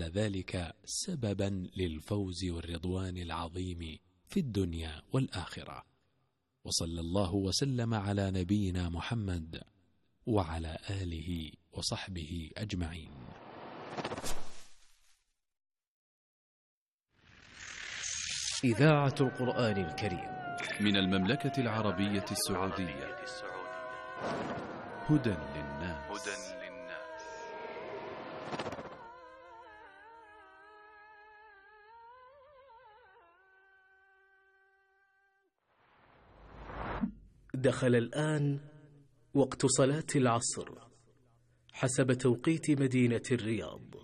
جعل ذلك سببا للفوز والرضوان العظيم في الدنيا والآخرة. وصلى الله وسلم على نبينا محمد وعلى آله وصحبه أجمعين. إذاعة القرآن الكريم من المملكة العربية السعودية. هدى للناس. دخل الآن وقت صلاة العصر حسب توقيت مدينة الرياض.